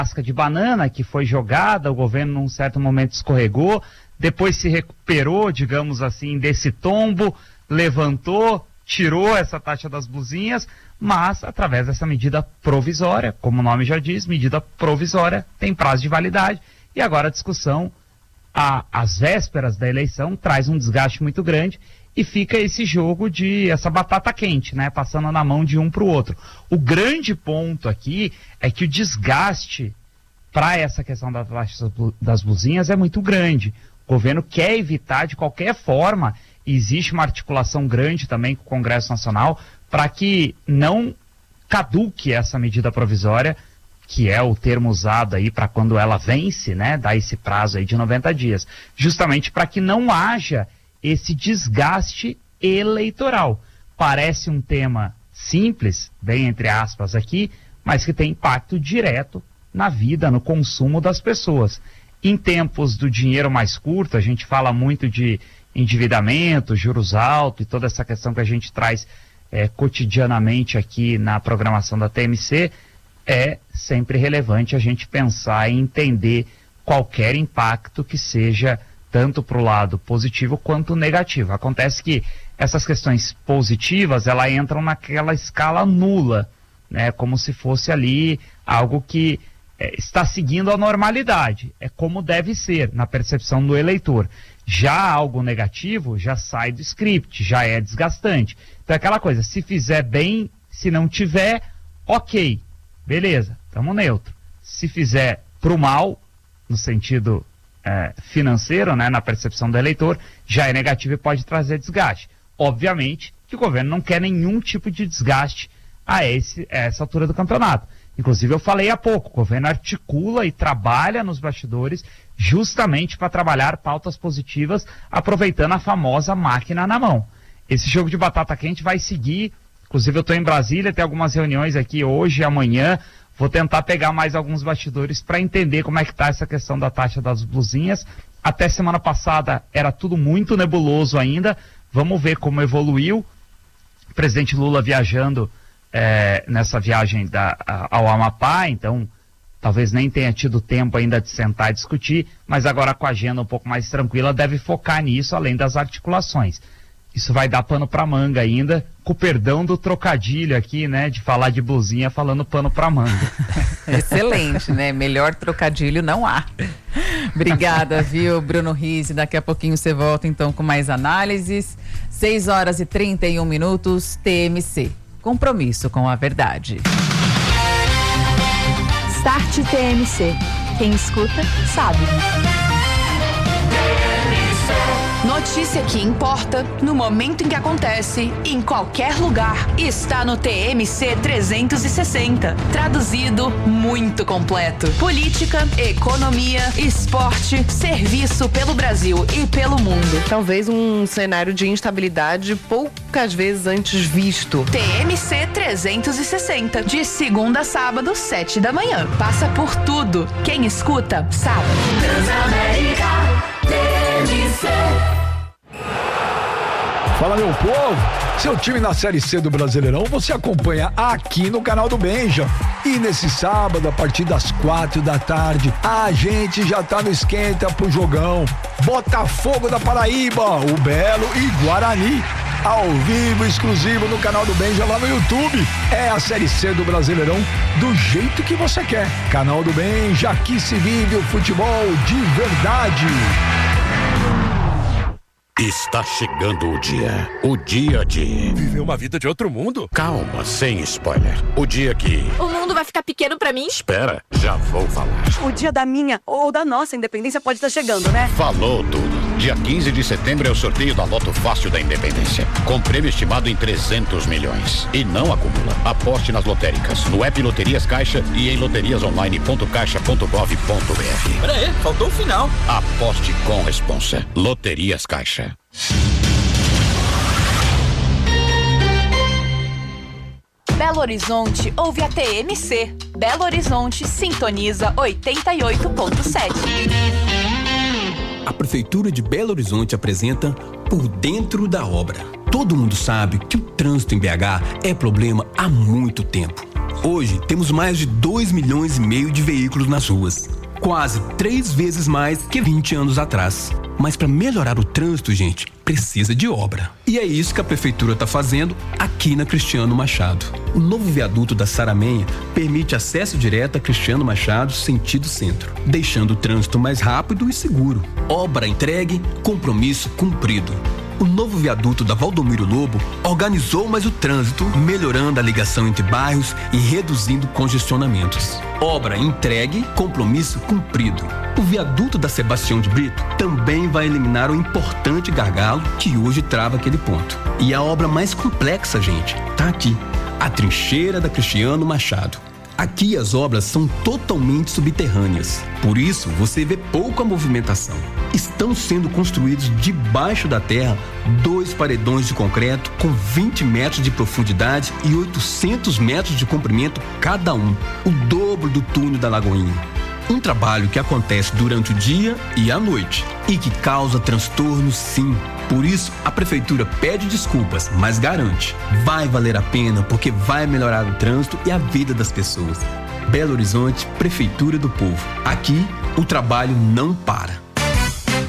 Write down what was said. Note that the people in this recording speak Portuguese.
casca de banana que foi jogada, o governo num certo momento escorregou, depois se recuperou, digamos assim, desse tombo, levantou, tirou essa taxa das blusinhas, mas através dessa medida provisória, como o nome já diz, medida provisória, tem prazo de validade, e agora a discussão, às vésperas da eleição, traz um desgaste muito grande, e fica esse jogo essa batata quente, né, passando na mão de um para o outro. O grande ponto aqui é que o desgaste para essa questão da taxa das blusinhas é muito grande. O governo quer evitar de qualquer forma, e existe uma articulação grande também com o Congresso Nacional, para que não caduque essa medida provisória, que é o termo usado aí para quando ela vence, né, dá esse prazo aí de 90 dias, justamente para que não haja esse desgaste eleitoral. Parece um tema simples, bem entre aspas aqui, mas que tem impacto direto na vida, no consumo das pessoas. Em tempos do dinheiro mais curto, a gente fala muito de endividamento, juros altos e toda essa questão que a gente traz cotidianamente aqui na programação da TMC, é sempre relevante a gente pensar e entender qualquer impacto que seja tanto para o lado positivo quanto negativo. Acontece que essas questões positivas, elas entram naquela escala nula, né, como se fosse ali algo que está seguindo a normalidade, é como deve ser na percepção do eleitor. Já algo negativo já sai do script, já é desgastante. Então é aquela coisa, se fizer bem, se não tiver, ok, beleza, estamos neutro. Se fizer pro mal, no sentido financeiro, né, na percepção do eleitor, já é negativo e pode trazer desgaste. Obviamente que o governo não quer nenhum tipo de desgaste a essa altura do campeonato. Inclusive eu falei há pouco, o governo articula e trabalha nos bastidores justamente para trabalhar pautas positivas, aproveitando a famosa máquina na mão. Esse jogo de batata quente vai seguir, inclusive eu estou em Brasília, tem algumas reuniões aqui hoje e amanhã, vou tentar pegar mais alguns bastidores para entender como é que está essa questão da taxa das blusinhas. Até semana passada era tudo muito nebuloso ainda, vamos ver como evoluiu. O presidente Lula viajando nessa viagem ao Amapá, então talvez nem tenha tido tempo ainda de sentar e discutir, mas agora com a agenda um pouco mais tranquila deve focar nisso, além das articulações. Isso vai dar pano pra manga ainda, com o perdão do trocadilho aqui, né, de falar de blusinha falando pano pra manga. Excelente, né? Melhor trocadilho não há. Obrigada, viu, Bruno Rizzi? Daqui a pouquinho você volta então com mais análises. 6h31, TMC. Compromisso com a verdade. Start TMC. Quem escuta, sabe. Notícia que importa, no momento em que acontece, em qualquer lugar, está no TMC 360. Traduzido, muito completo. Política, economia, esporte, serviço pelo Brasil e pelo mundo. Talvez um cenário de instabilidade poucas vezes antes visto. TMC 360, de segunda a sábado, 7 da manhã. Passa por tudo. Quem escuta, sabe. Transamérica, TMC. Fala, meu povo, seu time na Série C do Brasileirão você acompanha aqui no canal do Benja. E nesse sábado, a partir das 4 da tarde, a gente já tá no esquenta pro jogão. Botafogo da Paraíba, o Belo e Guarani. Ao vivo, exclusivo no canal do Benja lá no YouTube. É a Série C do Brasileirão do jeito que você quer. Canal do Benja, aqui se vive o futebol de verdade. Está chegando o dia de viver uma vida de outro mundo. Calma, sem spoiler. O dia que o mundo vai ficar pequeno pra mim? Espera, já vou falar. O dia da minha ou da nossa independência pode estar chegando, né? Falou tudo. Dia 15 de setembro é o sorteio da Loto Fácil da Independência, com prêmio estimado em 300 milhões. E não acumula. Aposte nas lotéricas, no app Loterias Caixa e em loteriasonline.caixa.gov.br. Peraí, faltou o final. Aposte com responsa. Loterias Caixa. Belo Horizonte ouve a TMC. Belo Horizonte sintoniza 88.7. A Prefeitura de Belo Horizonte apresenta Por Dentro da Obra. Todo mundo sabe que o trânsito em BH é problema há muito tempo. Hoje, temos mais de 2,5 milhões de veículos nas ruas. Quase 3 vezes mais que 20 anos atrás. Mas para melhorar o trânsito, gente, precisa de obra. E é isso que a prefeitura está fazendo aqui na Cristiano Machado. O novo viaduto da Saramenha permite acesso direto a Cristiano Machado, sentido centro, deixando o trânsito mais rápido e seguro. Obra entregue, compromisso cumprido. O novo viaduto da Valdomiro Lobo organizou mais o trânsito, melhorando a ligação entre bairros e reduzindo congestionamentos. Obra entregue, compromisso cumprido. O viaduto da Sebastião de Brito também vai eliminar o importante gargalo que hoje trava aquele ponto. E a obra mais complexa, gente, tá aqui. A trincheira da Cristiano Machado. Aqui as obras são totalmente subterrâneas, por isso você vê pouca movimentação. Estão sendo construídos debaixo da terra 2 paredões de concreto com 20 metros de profundidade e 800 metros de comprimento cada um, o dobro do túnel da Lagoinha. Um trabalho que acontece durante o dia e à noite e que causa transtorno, sim. Por isso, a prefeitura pede desculpas, mas garante, vai valer a pena porque vai melhorar o trânsito e a vida das pessoas. Belo Horizonte, Prefeitura do Povo. Aqui, o trabalho não para.